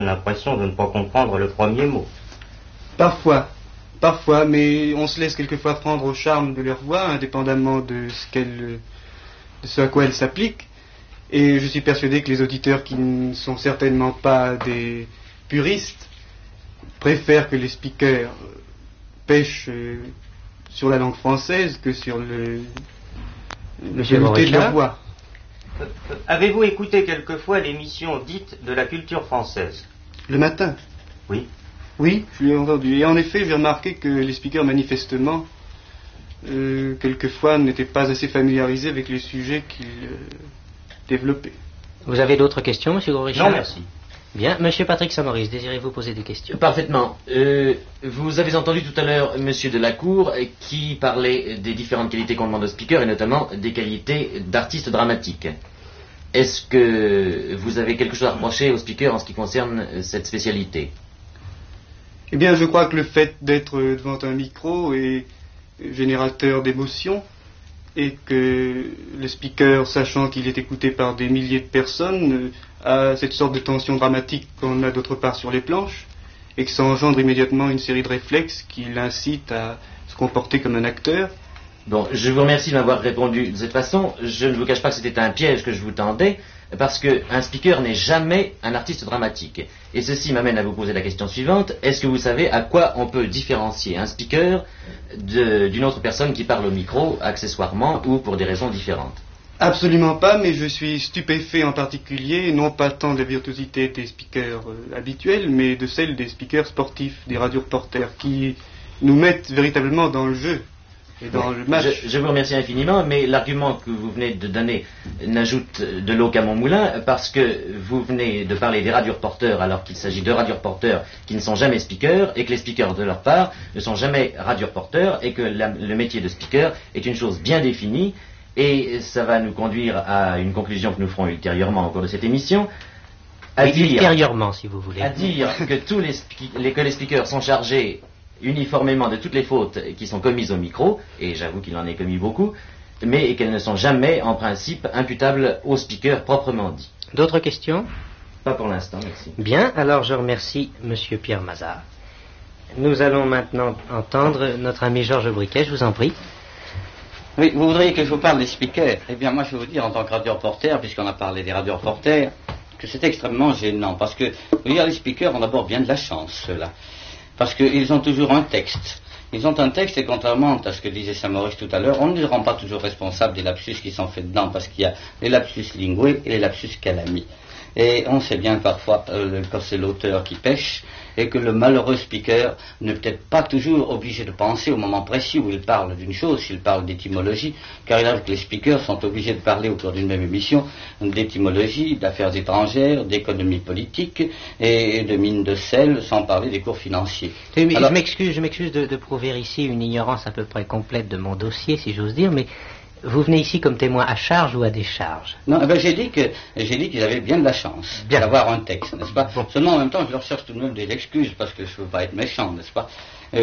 l'impression de ne pas comprendre le premier mot. Parfois, mais on se laisse quelquefois prendre au charme de leur voix, indépendamment de ce à quoi elles s'appliquent. Et je suis persuadé que les auditeurs qui ne sont certainement pas des puristes préfèrent que les speakers pêchent sur la langue française que sur le qualité de leur voix. Avez-vous écouté quelquefois l'émission dite de la culture française? Le matin? Oui. Oui, je l'ai entendu. Et en effet, j'ai remarqué que les speakers, manifestement, quelquefois, n'étaient pas assez familiarisés avec les sujets qu'ils développaient. Vous avez d'autres questions, M. Gros-Richard? Non, merci. Bien. M. Patrick Saint-Maurice, désirez-vous poser des questions? Parfaitement. Vous avez entendu tout à l'heure M. Delacour qui parlait des différentes qualités qu'on demande au speaker et notamment des qualités d'artiste dramatique. Est-ce que vous avez quelque chose à reprocher au speaker en ce qui concerne cette spécialité? Eh bien, je crois que le fait d'être devant un micro est générateur d'émotions et que le speaker, sachant qu'il est écouté par des milliers de personnes, a cette sorte de tension dramatique qu'on a d'autre part sur les planches et que ça engendre immédiatement une série de réflexes qui l'incitent à se comporter comme un acteur. Bon, je vous remercie de m'avoir répondu de cette façon. Je ne vous cache pas que c'était un piège que je vous tendais, parce qu'un speaker n'est jamais un artiste dramatique. Et ceci m'amène à vous poser la question suivante. Est-ce que vous savez à quoi on peut différencier un speaker d'une autre personne qui parle au micro, accessoirement, ou pour des raisons différentes? Absolument pas, mais je suis stupéfait en particulier, non pas tant de la virtuosité des speakers habituels, mais de celle des speakers sportifs, des radioreporters, qui nous mettent véritablement dans le jeu. Et dans le match. Je vous remercie infiniment, mais l'argument que vous venez de donner n'ajoute de l'eau qu'à mon moulin, parce que vous venez de parler des radioreporters alors qu'il s'agit de radioreporters qui ne sont jamais speakers, et que les speakers de leur part ne sont jamais radioreporters, et que le métier de speaker est une chose bien définie, et ça va nous conduire à une conclusion que nous ferons ultérieurement au cours de cette émission. Ultérieurement, si vous voulez. À dire que que les speakers sont chargés uniformément de toutes les fautes qui sont commises au micro, et j'avoue qu'il en est commis beaucoup, mais qu'elles ne sont jamais, en principe, imputables au speaker proprement dit. D'autres questions? Pas pour l'instant, merci. Bien, alors je remercie M. Pierre Mazard. Nous allons maintenant entendre notre ami Georges Briquet, je vous en prie. Oui, vous voudriez que je vous parle des speakers? Eh bien, moi, je vais vous dire, en tant que radioreporter, puisqu'on a parlé des radioreporters, que c'est extrêmement gênant, parce que, vous voyez, les speakers ont d'abord bien de la chance, ceux-là. Parce qu'ils ont toujours un texte. Ils ont un texte et contrairement à ce que disait Saint-Maurice tout à l'heure, on ne les rend pas toujours responsables des lapsus qui sont faits dedans parce qu'il y a les lapsus linguae et les lapsus calami. Et on sait bien parfois quand c'est l'auteur qui pêche et que le malheureux speaker n'est peut-être pas toujours obligé de penser au moment précis où il parle d'une chose, s'il parle d'étymologie, car il arrive que les speakers sont obligés de parler autour d'une même émission d'étymologie, d'affaires étrangères, d'économie politique et de mines de sel, sans parler des cours financiers. Alors, je m'excuse de prouver ici une ignorance à peu près complète de mon dossier, si j'ose dire, mais vous venez ici comme témoin à charge ou à décharge? Non, j'ai dit qu'ils avaient bien de la chance d'avoir un texte, n'est-ce pas? Bon. Seulement, en même temps, je leur cherche tout de même des excuses, parce que je ne veux pas être méchant, n'est-ce pas?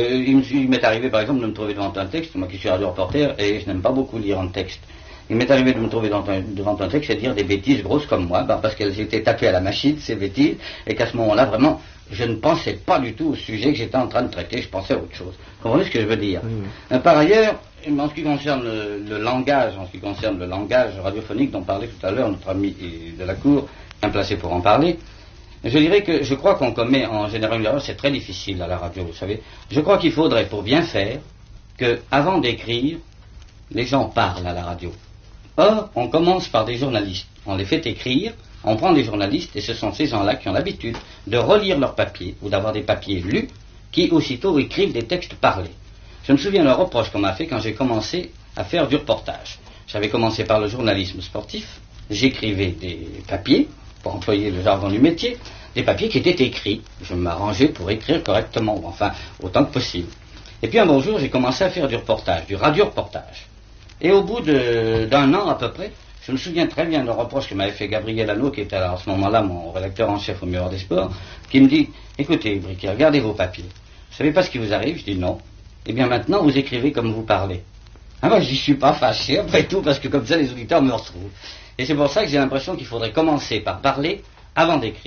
Il m'est arrivé, par exemple, de me trouver devant un texte, moi qui suis radio-reporter, et je n'aime pas beaucoup lire un texte. Il m'est arrivé de me trouver devant un texte et de dire des bêtises grosses comme moi, parce qu'elles étaient tapées à la machine, ces bêtises, et qu'à ce moment-là, vraiment, je ne pensais pas du tout au sujet que j'étais en train de traiter, je pensais à autre chose. Vous comprenez ce que je veux dire? Par ailleurs, en ce qui concerne le langage radiophonique dont parlait tout à l'heure notre ami Delacour, bien placé pour en parler, je dirais que je crois qu'on commet en général une erreur, c'est très difficile à la radio, vous savez. Je crois qu'il faudrait, pour bien faire, que avant d'écrire, les gens parlent à la radio. Or, on commence par des journalistes, on les fait écrire, on prend des journalistes, et ce sont ces gens-là qui ont l'habitude de relire leurs papiers, ou d'avoir des papiers lus, qui aussitôt écrivent des textes parlés. Je me souviens d'un reproche qu'on m'a fait quand j'ai commencé à faire du reportage. J'avais commencé par le journalisme sportif, j'écrivais des papiers, pour employer le jargon du métier, des papiers qui étaient écrits. Je m'arrangeais pour écrire correctement, ou enfin, autant que possible. Et puis un bon jour, j'ai commencé à faire du reportage, du radio-reportage. Et au bout d'un an à peu près, je me souviens très bien d'un reproche que m'avait fait Gabriel Hanot, qui était à ce moment-là mon rédacteur en chef au Miroir des Sports, qui me dit, écoutez, Briquet, regardez vos papiers. Vous savez pas ce qui vous arrive? Je dis non. Eh bien maintenant, vous écrivez comme vous parlez. Ah moi, je suis pas fâché, après tout, parce que comme ça, les auditeurs me retrouvent. Et c'est pour ça que j'ai l'impression qu'il faudrait commencer par parler avant d'écrire.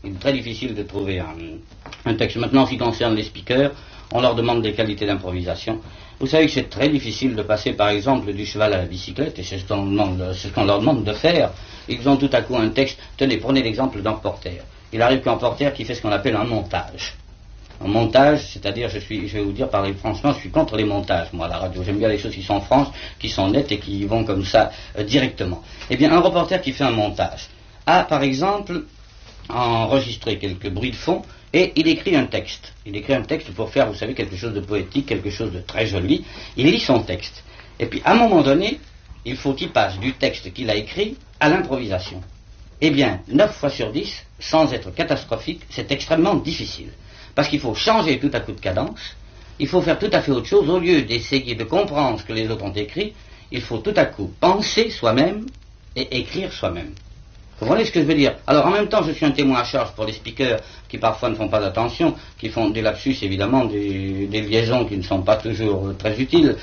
Il est très difficile de trouver un texte. Maintenant, en ce qui concerne les speakers, on leur demande des qualités d'improvisation. Vous savez que c'est très difficile de passer, par exemple, du cheval à la bicyclette, et c'est ce qu'on leur demande de faire. Ils ont tout à coup un texte. Tenez, prenez l'exemple d'un reporter. Il arrive qu'un reporter qui fait ce qu'on appelle un montage. Un montage, c'est-à-dire, je vais vous dire, parler franchement, je suis contre les montages, moi, à la radio. J'aime bien les choses qui sont franches, qui sont nettes et qui vont comme ça, directement. Eh bien, un reporter qui fait un montage a, par exemple, enregistré quelques bruits de fond, et il écrit un texte. Il écrit un texte pour faire, vous savez, quelque chose de poétique, quelque chose de très joli. Il lit son texte. Et puis, à un moment donné, il faut qu'il passe du texte qu'il a écrit à l'improvisation. Eh bien, 9 fois sur 10, sans être catastrophique, c'est extrêmement difficile. Parce qu'il faut changer tout à coup de cadence, il faut faire tout à fait autre chose. Au lieu d'essayer de comprendre ce que les autres ont écrit, il faut tout à coup penser soi-même et écrire soi-même. Vous comprenez ce que je veux dire? Alors en même temps, je suis un témoin à charge pour les speakers qui parfois ne font pas attention, qui font des lapsus évidemment, des liaisons qui ne sont pas toujours très utiles,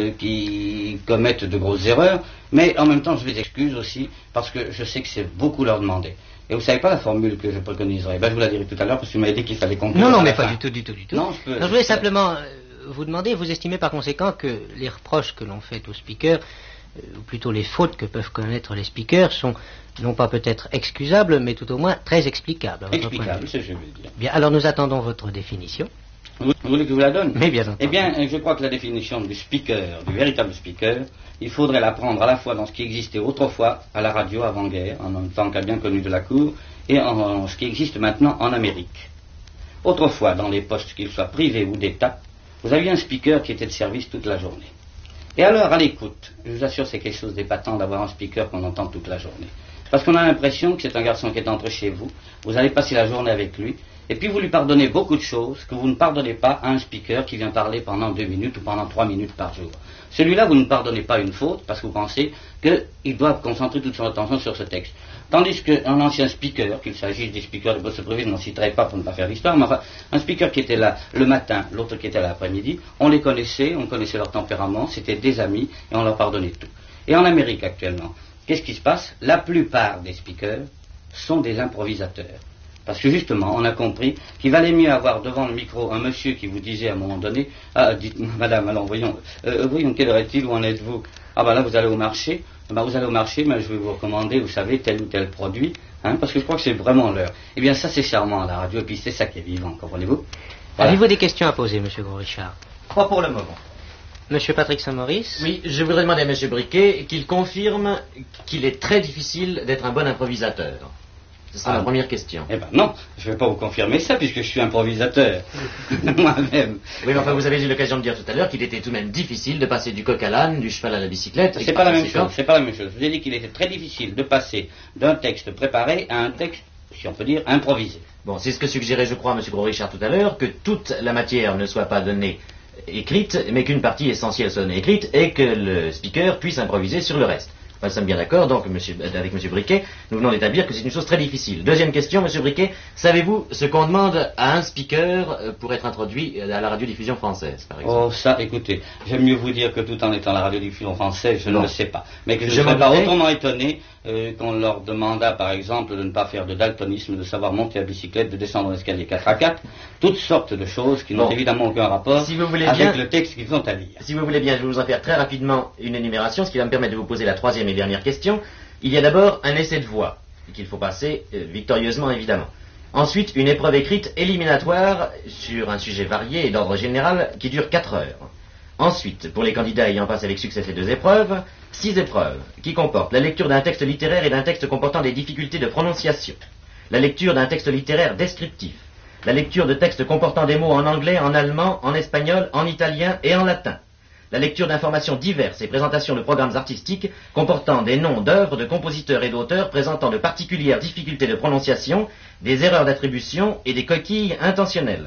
qui commettent de grosses erreurs, mais en même temps je les excuse aussi parce que je sais que c'est beaucoup leur demander. Et vous savez pas la formule que je préconiserais? Ben, je vous la dirai tout à l'heure parce que vous m'avez dit qu'il fallait conclure. Non, mais pas du tout. Non, je voulais simplement vous demander, vous estimez par conséquent que les reproches que l'on fait aux speakers, ou plutôt les fautes que peuvent connaître les speakers, sont non pas peut-être excusables, mais tout au moins très explicables. Explicables, c'est ce que je veux dire. Bien, alors nous attendons votre définition. Vous voulez que je vous la donne? Mais bien entendu. Eh bien, je crois que la définition du speaker, du véritable speaker, il faudrait la prendre à la fois dans ce qui existait autrefois à la radio avant-guerre, en tant qu'à bien connu de la cour, et en ce qui existe maintenant en Amérique. Autrefois, dans les postes, qu'ils soient privés ou d'État, vous aviez un speaker qui était de service toute la journée. Et alors, à l'écoute, je vous assure, c'est quelque chose d'épatant d'avoir un speaker qu'on entend toute la journée. Parce qu'on a l'impression que c'est un garçon qui est entré chez vous, vous allez passer la journée avec lui, et puis vous lui pardonnez beaucoup de choses que vous ne pardonnez pas à un speaker qui vient parler pendant 2 minutes ou pendant 3 minutes par jour. Celui-là, vous ne pardonnez pas une faute parce que vous pensez qu'il doit concentrer toute son attention sur ce texte. Tandis qu'un ancien speaker, qu'il s'agisse des speakers de postes privés, je n'en citerai pas pour ne pas faire l'histoire, mais enfin, un speaker qui était là le matin, l'autre qui était là l'après-midi, on les connaissait, on connaissait leur tempérament, c'était des amis, et on leur pardonnait tout. Et en Amérique actuellement, qu'est-ce qui se passe? La plupart des speakers sont des improvisateurs. Parce que justement, on a compris qu'il valait mieux avoir devant le micro un monsieur qui vous disait à un moment donné, ah, dites-moi, madame, alors voyons, quelle heure est-il, où en êtes-vous? Ah ben là, vous allez au marché. Ben, vous allez au marché, mais je vais vous recommander, vous savez, tel ou tel produit, parce que je crois que c'est vraiment l'heure. Eh bien, ça, c'est charmant à la radio, et puis c'est ça qui est vivant, comprenez-vous? Voilà. Avez-vous des questions à poser, monsieur Gros-Richard? Pas pour le moment. Monsieur Patrick Saint-Maurice? Oui, je voudrais demander à monsieur Briquet qu'il confirme qu'il est très difficile d'être un bon improvisateur. Ce sera la première question. Eh ben non, je ne vais pas vous confirmer ça puisque je suis improvisateur moi-même. Oui, mais enfin vous avez eu l'occasion de dire tout à l'heure qu'il était tout de même difficile de passer du coq à l'âne, du cheval à la bicyclette. C'est pas la même chose, c'est pas la même chose. Je vous ai dit qu'il était très difficile de passer d'un texte préparé à un texte, si on peut dire, improvisé. Bon, c'est ce que suggérait, je crois, M. Gros-Richard tout à l'heure, que toute la matière ne soit pas donnée écrite, mais qu'une partie essentielle soit donnée écrite et que le speaker puisse improviser sur le reste. Nous sommes bien d'accord, donc, avec M. Briquet, nous venons d'établir que c'est une chose très difficile. Deuxième question, M. Briquet, savez-vous ce qu'on demande à un speaker pour être introduit à la radiodiffusion française, par exemple? Oh, ça, écoutez, j'aime mieux vous dire que tout en étant la radiodiffusion française, je ne le sais pas. Mais que je ne serais pas autrement étonné qu'on leur demanda, par exemple, de ne pas faire de daltonisme, de savoir monter à bicyclette, de descendre l'escalier 4x4, toutes sortes de choses qui n'ont évidemment aucun rapport avec le texte qu'ils ont à lire. Si vous voulez bien, je vais vous en faire très rapidement une énumération, ce qui va me permettre de vous poser la troisième et dernière question. Il y a d'abord un essai de voix, qu'il faut passer victorieusement, évidemment. Ensuite, une épreuve écrite éliminatoire sur un sujet varié et d'ordre général qui dure 4 heures. Ensuite, pour les candidats ayant passé avec succès ces 2 épreuves, 6 épreuves qui comportent la lecture d'un texte littéraire et d'un texte comportant des difficultés de prononciation, la lecture d'un texte littéraire descriptif, la lecture de textes comportant des mots en anglais, en allemand, en espagnol, en italien et en latin, la lecture d'informations diverses et présentation de programmes artistiques comportant des noms d'œuvres de compositeurs et d'auteurs présentant de particulières difficultés de prononciation, des erreurs d'attribution et des coquilles intentionnelles.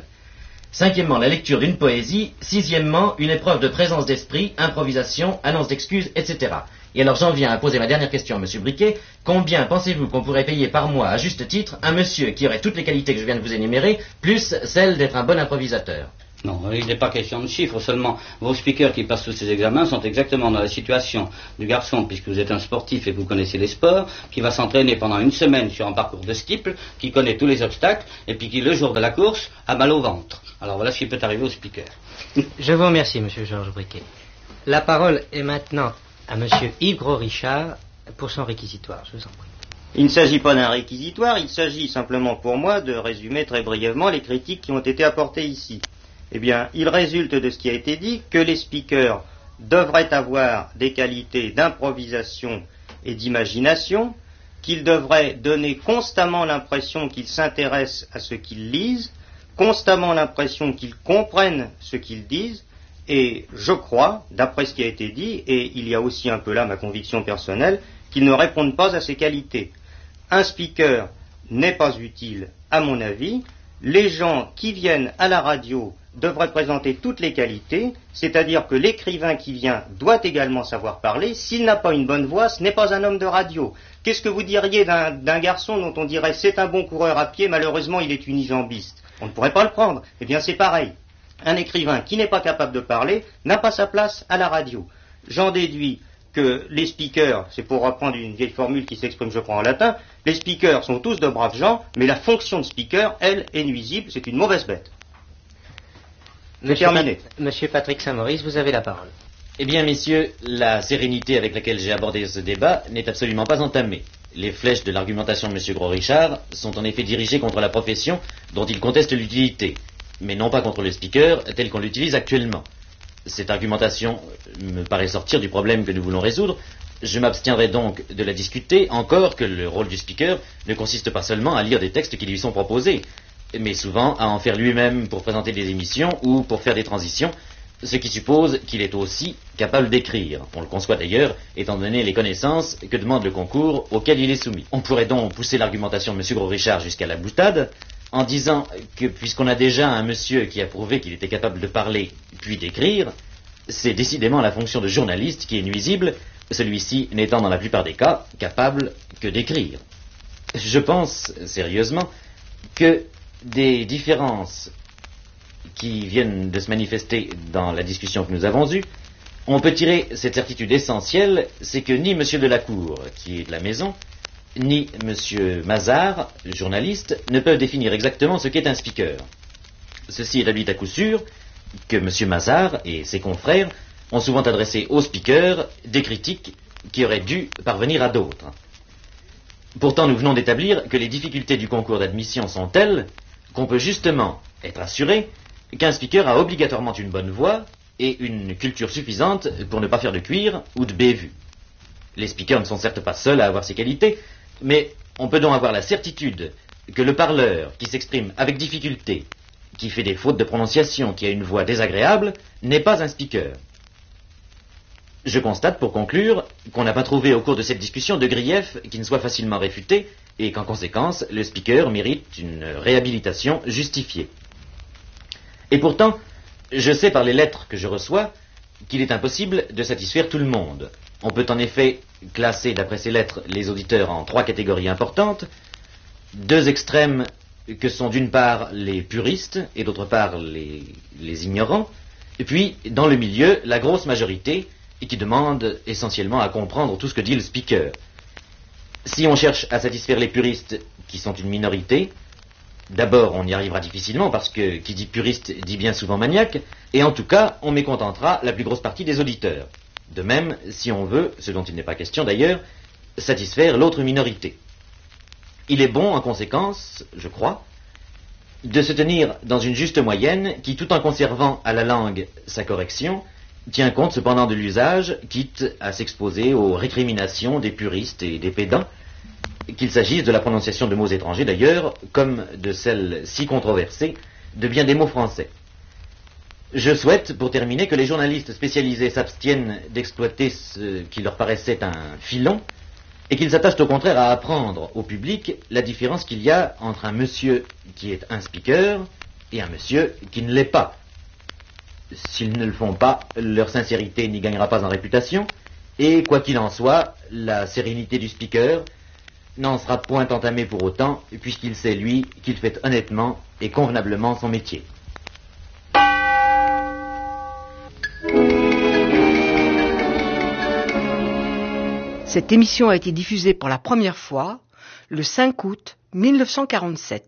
5e, la lecture d'une poésie. 6e, une épreuve de présence d'esprit, improvisation, annonce d'excuses, etc. Et alors j'en viens à poser ma dernière question à M. Briquet. Combien pensez-vous qu'on pourrait payer par mois, à juste titre, un monsieur qui aurait toutes les qualités que je viens de vous énumérer, plus celle d'être un bon improvisateur? Non, il n'est pas question de chiffres, seulement vos speakers qui passent tous ces examens sont exactement dans la situation du garçon, puisque vous êtes un sportif et que vous connaissez les sports, qui va s'entraîner pendant une semaine sur un parcours de steeple, qui connaît tous les obstacles, et puis qui, le jour de la course, a mal au ventre. Alors voilà ce qui peut arriver au speaker. Je vous remercie, monsieur Georges Briquet. La parole est maintenant à monsieur Yves Gros-Richard pour son réquisitoire. Je vous en prie. Il ne s'agit pas d'un réquisitoire, il s'agit simplement pour moi de résumer très brièvement les critiques qui ont été apportées ici. Eh bien, il résulte de ce qui a été dit que les speakers devraient avoir des qualités d'improvisation et d'imagination, qu'ils devraient donner constamment l'impression qu'ils s'intéressent à ce qu'ils lisent, constamment l'impression qu'ils comprennent ce qu'ils disent, et je crois, d'après ce qui a été dit, et il y a aussi un peu là ma conviction personnelle, qu'ils ne répondent pas à ces qualités. Un speaker n'est pas utile, à mon avis. Les gens qui viennent à la radio devraient présenter toutes les qualités, c'est-à-dire que l'écrivain qui vient doit également savoir parler. S'il n'a pas une bonne voix, ce n'est pas un homme de radio. Qu'est-ce que vous diriez d'un garçon dont on dirait c'est un bon coureur à pied, malheureusement il est unijambiste? On ne pourrait pas le prendre. Eh bien c'est pareil. Un écrivain qui n'est pas capable de parler n'a pas sa place à la radio. J'en déduis que les speakers, c'est pour reprendre une vieille formule qui s'exprime je crois en latin, les speakers sont tous de braves gens, mais la fonction de speaker, elle, est nuisible, c'est une mauvaise bête. Monsieur Patrick Saint-Maurice, vous avez la parole. Eh bien, messieurs, la sérénité avec laquelle j'ai abordé ce débat n'est absolument pas entamée. Les flèches de l'argumentation de M. Gros-Richard sont en effet dirigées contre la profession dont il conteste l'utilité, mais non pas contre le speaker tel qu'on l'utilise actuellement. Cette argumentation me paraît sortir du problème que nous voulons résoudre. Je m'abstiendrai donc de la discuter, encore que le rôle du speaker ne consiste pas seulement à lire des textes qui lui sont proposés, mais souvent à en faire lui-même pour présenter des émissions ou pour faire des transitions, ce qui suppose qu'il est aussi capable d'écrire. On le conçoit d'ailleurs, étant donné les connaissances que demande le concours auquel il est soumis. On pourrait donc pousser l'argumentation de M. Gros-Richard jusqu'à la boutade, en disant que puisqu'on a déjà un monsieur qui a prouvé qu'il était capable de parler puis d'écrire, c'est décidément la fonction de journaliste qui est nuisible, celui-ci n'étant dans la plupart des cas capable que d'écrire. Je pense, sérieusement, que des différences qui viennent de se manifester dans la discussion que nous avons eue, on peut tirer cette certitude essentielle, c'est que ni M. Delacour, qui est de la maison, ni M. Mazard, journaliste, ne peuvent définir exactement ce qu'est un speaker. Ceci établit à coup sûr que M. Mazard et ses confrères ont souvent adressé aux speakers des critiques qui auraient dû parvenir à d'autres. Pourtant, nous venons d'établir que les difficultés du concours d'admission sont telles qu'on peut justement être assuré qu'un speaker a obligatoirement une bonne voix et une culture suffisante pour ne pas faire de cuir ou de bévue. Les speakers ne sont certes pas seuls à avoir ces qualités, mais on peut donc avoir la certitude que le parleur qui s'exprime avec difficulté, qui fait des fautes de prononciation, qui a une voix désagréable, n'est pas un speaker. Je constate, pour conclure, qu'on n'a pas trouvé au cours de cette discussion de grief qui ne soit facilement réfuté, et qu'en conséquence, le speaker mérite une réhabilitation justifiée. Et pourtant, je sais par les lettres que je reçois qu'il est impossible de satisfaire tout le monde. On peut en effet classer, d'après ces lettres, les auditeurs en 3 catégories importantes, 2 extrêmes que sont d'une part les puristes et d'autre part les ignorants, et puis dans le milieu la grosse majorité et qui demande essentiellement à comprendre tout ce que dit le speaker. Si on cherche à satisfaire les puristes qui sont une minorité, d'abord on y arrivera difficilement parce que qui dit puriste dit bien souvent maniaque, et en tout cas on mécontentera la plus grosse partie des auditeurs. De même, si on veut, ce dont il n'est pas question d'ailleurs, satisfaire l'autre minorité. Il est bon, en conséquence, je crois, de se tenir dans une juste moyenne qui, tout en conservant à la langue sa correction, tient compte cependant de l'usage, quitte à s'exposer aux récriminations des puristes et des pédants, qu'il s'agisse de la prononciation de mots étrangers d'ailleurs, comme de celle si controversée de bien des mots français. Je souhaite, pour terminer, que les journalistes spécialisés s'abstiennent d'exploiter ce qui leur paraissait un filon, et qu'ils s'attachent au contraire à apprendre au public la différence qu'il y a entre un monsieur qui est un speaker et un monsieur qui ne l'est pas. S'ils ne le font pas, leur sincérité n'y gagnera pas en réputation, et quoi qu'il en soit, la sérénité du speaker n'en sera point entamée pour autant, puisqu'il sait, lui, qu'il fait honnêtement et convenablement son métier. Cette émission a été diffusée pour la première fois le 5 août 1947.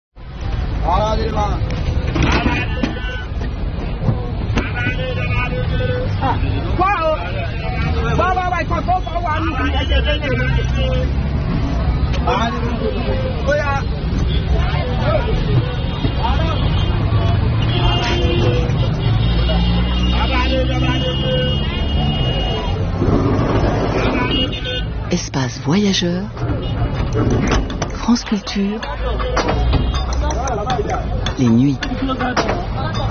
Espace voyageur, France Culture, les nuits.